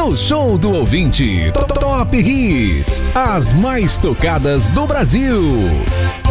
no Show do Ouvinte. Top Hits, as mais tocadas do Brasil.